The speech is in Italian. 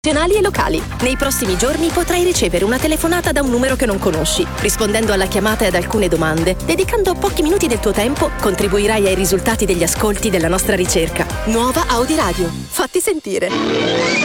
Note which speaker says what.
Speaker 1: Nazionali e locali. Nei prossimi giorni potrai ricevere una telefonata da un numero che non conosci. Rispondendo alla chiamata e ad alcune domande, dedicando pochi minuti del tuo tempo, contribuirai ai risultati degli ascolti della nostra ricerca. Nuova Audi Radio. Fatti sentire.